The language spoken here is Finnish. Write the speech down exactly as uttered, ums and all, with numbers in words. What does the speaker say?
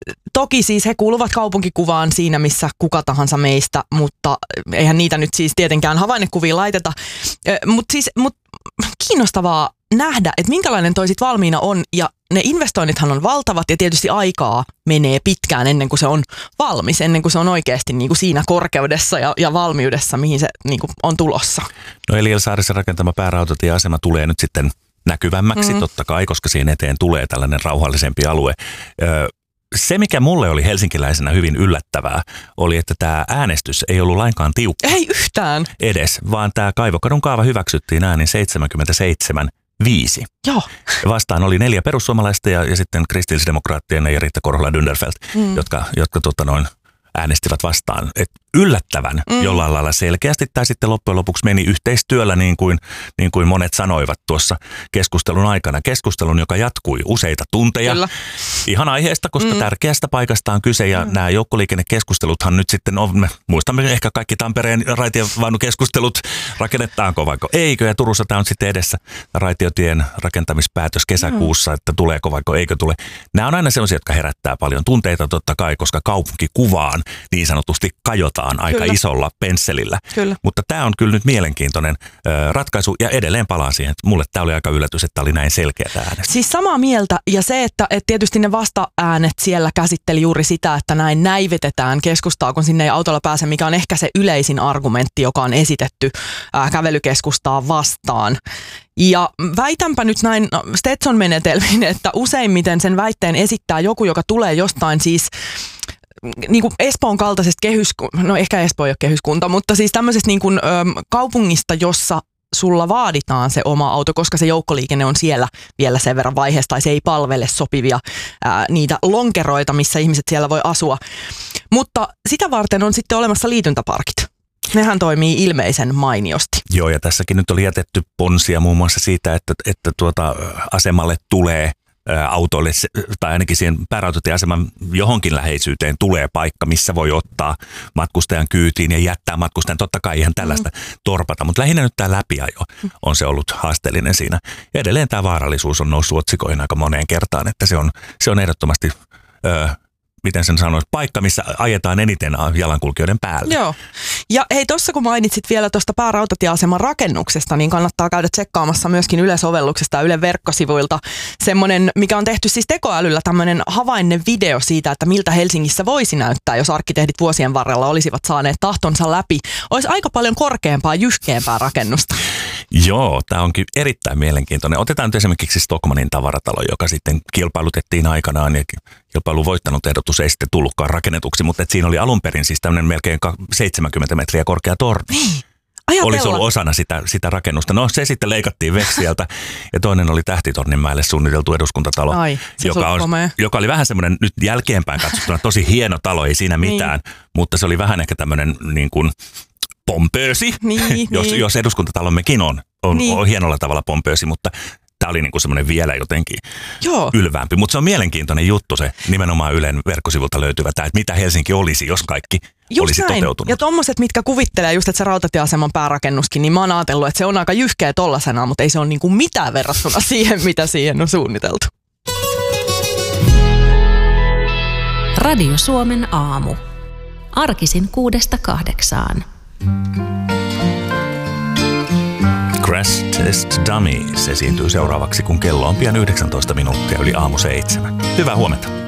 toki siis he kuuluvat kaupunkikuvaan siinä, missä kuka tahansa meistä, mutta eihän niitä nyt siis tietenkään havainnekuviin laiteta. Mutta siis mut kiinnostavaa nähdä, että minkälainen toi sit valmiina on, ja ne investoinnithan on valtavat ja tietysti aikaa menee pitkään ennen kuin se on valmis, ennen kuin se on oikeasti niin kuin siinä korkeudessa ja, ja valmiudessa, mihin se niin kuin on tulossa. No Elielsaarissa rakentama päärautatieasema tulee nyt sitten näkyvämmäksi, mm. totta kai, koska siinä eteen tulee tällainen rauhallisempi alue. Öö, Se, mikä mulle oli helsinkiläisenä hyvin yllättävää, oli, että tämä äänestys ei ollut lainkaan tiukka. Ei yhtään. Edes, vaan tämä Kaivokadun kaava hyväksyttiin äänin seitsemänkymmentäseitsemän viisi. Joo. Vastaan oli neljä perussuomalaista ja, ja sitten kristillisdemokraattien ja Riitta Korhola-Dünderfeld, mm. jotka, jotka tota noin, äänestivät vastaan. Et yllättävän mm. jollain lailla selkeästi. Tämä sitten loppujen lopuksi meni yhteistyöllä niin kuin, niin kuin monet sanoivat tuossa keskustelun aikana. Keskustelun, joka jatkui useita tunteja. Kyllä. Ihan aiheesta, koska mm. tärkeästä paikasta on kyse ja mm. nämä joukkoliikennekeskusteluthan nyt sitten on, me muistamme ehkä kaikki Tampereen raitiovaunukeskustelut, rakennetaanko vaikka eikö, ja Turussa tämä on sitten edessä raitiotien rakentamispäätös kesäkuussa, että tuleeko vaikka eikö tule. Nämä on aina sellaisia, jotka herättää paljon tunteita totta kai, koska kaupunkikuvaan niin sanotusti kajotaan aika kyllä. isolla pensselillä. Kyllä. Mutta tämä on kyllä nyt mielenkiintoinen ö, ratkaisu ja edelleen palaan siihen, että mulle tämä oli aika yllätys, että tämä oli näin selkeä äänestä. Siis samaa mieltä ja se, että, että tietysti ne vasta-äänet siellä käsitteli juuri sitä, että näin näivetetään keskustaa, kun sinne ei autolla pääse, mikä on ehkä se yleisin argumentti, joka on esitetty ää, kävelykeskustaa vastaan. Ja väitänpä nyt näin no, Stetson-menetelmin, että useimmiten sen väitteen esittää joku, joka tulee jostain siis niin kuin Espoon kaltaisesta kehyskunta, no ehkä Espoo ei ole kehyskunta, mutta siis tämmöisestä niin kuin, ö, kaupungista, jossa sulla vaaditaan se oma auto, koska se joukkoliikenne on siellä vielä sen verran vaiheessa, tai se ei palvele sopivia ää, niitä lonkeroita, missä ihmiset siellä voi asua. Mutta sitä varten on sitten olemassa liityntäparkit. Nehän toimii ilmeisen mainiosti. Joo, ja tässäkin nyt oli jätetty ponsia muun muassa siitä, että, että tuota, asemalle tulee autoille, tai ainakin siihen päärautatieaseman johonkin läheisyyteen tulee paikka, missä voi ottaa matkustajan kyytiin ja jättää matkustajan. Totta kai ihan tällaista mm. torpata, mutta lähinnä nyt tämä läpiajo on se ollut haasteellinen siinä. Ja edelleen tämä vaarallisuus on noussut otsikoihin aika moneen kertaan, että se on, se on ehdottomasti Öö, miten sen sanoisi, paikka, missä ajetaan eniten jalankulkijoiden päälle. Joo. Ja hei, tuossa kun mainitsit vielä tuosta päärautatieaseman rakennuksesta, niin kannattaa käydä tsekkaamassa myöskin Yle-sovelluksesta ja Ylen verkkosivuilta semmoinen, mikä on tehty siis tekoälyllä, tämmöinen havainnevideo siitä, että miltä Helsingissä voisi näyttää, jos arkkitehdit vuosien varrella olisivat saaneet tahtonsa läpi. Olisi aika paljon korkeampaa, jyhkeämpää rakennusta. Joo, tämä onkin erittäin mielenkiintoinen. Otetaan nyt esimerkiksi Stockmannin tavaratalo, joka sitten kilpailutettiin aikanaan ja kilpailu voittanut ehdotus ei sitten tullutkaan rakennetuksi, mutta siinä oli alun perin siis tämmöinen melkein seitsemänkymmentä metriä korkea torni. Niin. Olisi ollut osana sitä, sitä rakennusta. No se sitten leikattiin veksiältä ja toinen oli Tähtitorninmäelle suunniteltu eduskuntatalo, Ai, joka, on, joka oli vähän semmoinen nyt jälkeenpäin katsottuna tosi hieno talo, ei siinä mitään, niin. Mutta se oli vähän ehkä tämmöinen niin kuin pompöösi, niin, jos, niin. jos eduskuntatalommekin on, on, niin. on hienolla tavalla pompöösi, mutta tämä oli niinku semmoinen vielä jotenkin Joo. ylvämpi. Mutta se on mielenkiintoinen juttu se nimenomaan Ylen verkkosivulta löytyvä tämä, että mitä Helsinki olisi, jos kaikki just olisi näin. Toteutunut. Ja tommoset, mitkä kuvittelee just, että se rautatieaseman päärakennuskin, niin mä oon ajatellut, että se on aika jyhkeä tollasena, mutta ei se ole niinku mitään verrattuna siihen, mitä siihen on suunniteltu. Radio Suomen aamu. Arkisin kuudesta kahdeksaan. Crash Test Dummies esiintyy seuraavaksi, kun kello on pian yhdeksäntoista minuuttia yli aamu seitsemän. Hyvää huomenta.